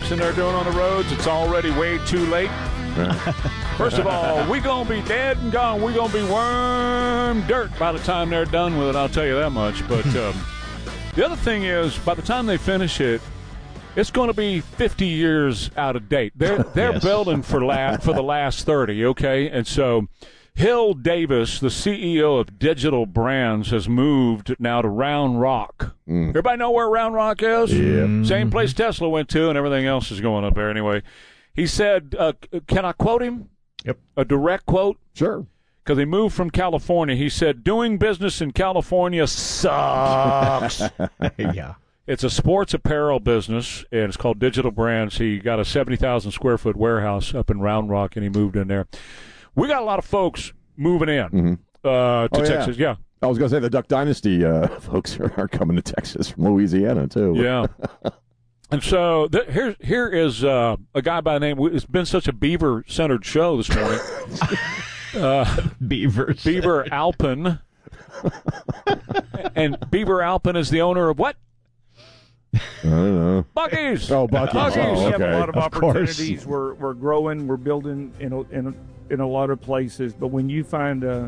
and they're doing on the roads, it's already way too late. First of all, we're going to be dead and gone. We're going to be worm dirt by the time they're done with it, I'll tell you that much. But the other thing is, by the time they finish it, it's going to be 50 years out of date. They're Yes. building for the last 30, okay? And so Hill Davis, the CEO of Digital Brands, has moved now to Round Rock. Everybody know where Round Rock is? Yeah. Same place Tesla went to, and everything else is going up there anyway. He said, can I quote him? Yep. A direct quote? Sure. Because he moved from California. He said, doing business in California sucks. Yeah. It's a sports apparel business, and it's called Digital Brands. He got a 70,000 square foot warehouse up in Round Rock, and he moved in there. We got a lot of folks moving in to Texas. Yeah. I was going to say the Duck Dynasty folks are coming to Texas from Louisiana, too. Yeah. And so here is a guy by the name. It's been such a beaver-centered show this morning. Beavers. Beaver Alpin. And Beaver Alpin is the owner of what? I don't know. Buc-ee's. Oh, Buc-ee's. Buc-ee's. Oh, We have okay. a lot of Of course. opportunities. We're growing. We're building in a lot of places. But when you find a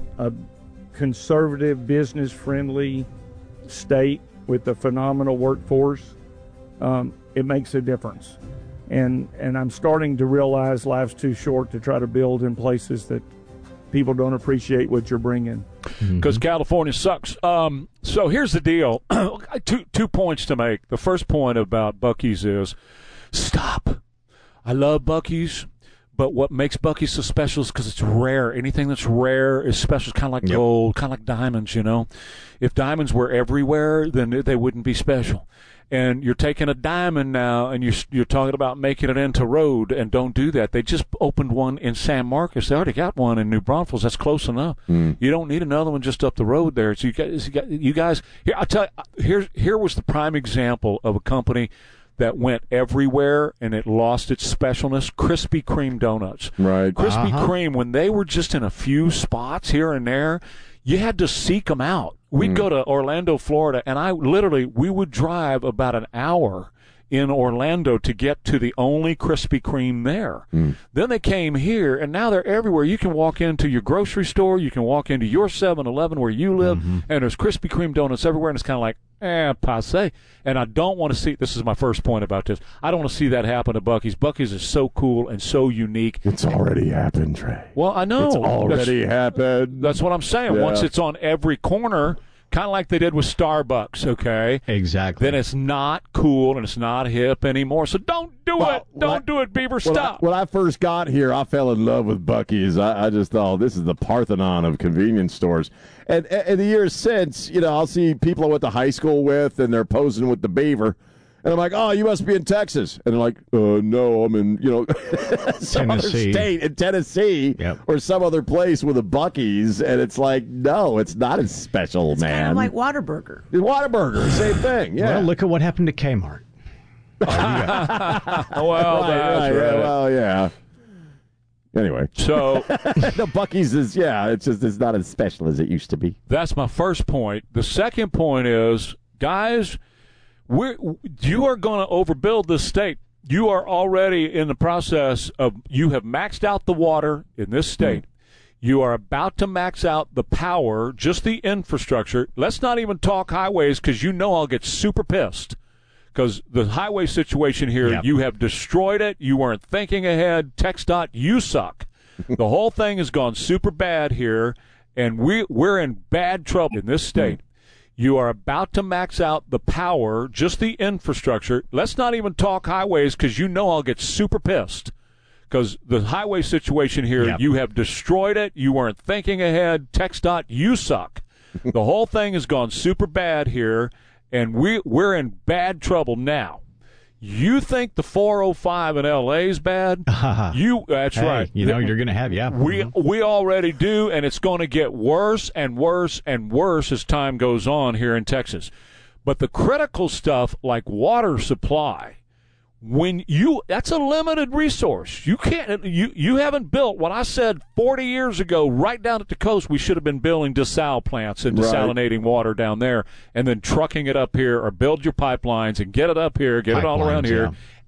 conservative, business-friendly state with a phenomenal workforce, it makes a difference. And I'm starting to realize life's too short to try to build in places that people don't appreciate what you're bringing. Because California sucks. So here's the deal. Two points to make. The first point about Buc-ee's is, stop. I love Buc-ee's, but what makes Buc-ee's so special is because it's rare. Anything that's rare is special. It's kind of like gold, kind of like diamonds, you know. If diamonds were everywhere, then they wouldn't be special. And you're taking a diamond now, and you're talking about making it into road, and don't do that. They just opened one in San Marcos. They already got one in New Braunfels. That's close enough. You don't need another one just up the road there. So you guys here, I'll tell you, here was the prime example of a company that went everywhere and it lost its specialness. Krispy Kreme donuts. Right. Krispy Kreme, when they were just in a few spots here and there, you had to seek them out. We'd go to Orlando, Florida, and we would drive about an hour in Orlando to get to the only Krispy Kreme there. Then they came here, and now they're everywhere. You can walk into your grocery store, you can walk into your 7-Eleven where you live, and there's Krispy Kreme donuts everywhere, and it's kind of like, passe. And I don't want to see, this is my first point about this, I don't want to see that happen to Buc-ee's. Buc-ee's is so cool and so unique. It's already happened, Trey. Well, I know. It's already happened. That's what I'm saying. Yeah. Once it's on every corner, kind of like they did with Starbucks, okay? Exactly. Then it's not cool and it's not hip anymore. So don't do it. Don't do it, Beaver. Stop. When I first got here, I fell in love with Buc-ee's. I just thought this is the Parthenon of convenience stores. And the years since, I'll see people I went to high school with, and they're posing with the beaver. And I'm like, oh, you must be in Texas. And they're like, no, I'm in, some other Tennessee. state in Tennessee or some other place with a Buc-ee's. And it's like, no, it's not as special, man. Kind of like Whataburger. Whataburger, same thing, yeah. Well, look at what happened to Kmart. Well, that's right. Well, yeah. Anyway. So the Buc-ee's is, it's not as special as it used to be. that's my first point. The second point is, guys, you are going to overbuild this state. You are already in the process of, you have maxed out the water in this state. You are about to max out the power, just the infrastructure. Let's not even talk highways, because I'll get super pissed. Because the highway situation here, you have destroyed it. You weren't thinking ahead. TxDOT, you suck. The whole thing has gone super bad here, and we're in bad trouble in this state. You are about to max out the power, just the infrastructure. Let's not even talk highways, because I'll get super pissed. Because the highway situation here, you have destroyed it. You weren't thinking ahead. TxDOT, you suck. The whole thing has gone super bad here, and we're in bad trouble now. You think the 405 in L.A. is bad? That's right. You're going to have, We already do, and it's going to get worse and worse and worse as time goes on here in Texas. But the critical stuff like water supply, that's a limited resource. You can't, you haven't built what I said 40 years ago, right down at the coast. We should have been building desal plants and desalinating water down there, and then trucking it up here, or build your pipelines and get it up here, get it all around here,